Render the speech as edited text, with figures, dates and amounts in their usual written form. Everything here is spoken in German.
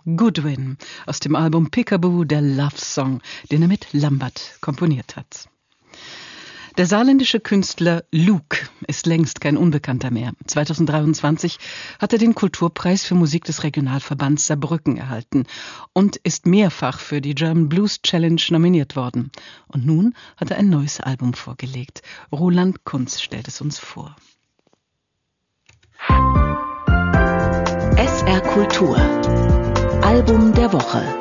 Goodwin aus dem Album Peekaboo, der Love Song, den er mit Lambert komponiert hat. Der saarländische Künstler Luke ist längst kein Unbekannter mehr. 2023 hat er den Kulturpreis für Musik des Regionalverbands Saarbrücken erhalten und ist mehrfach für die German Blues Challenge nominiert worden. Und nun hat er ein neues Album vorgelegt. Roland Kunz stellt es uns vor. SR Kultur. Album der Woche.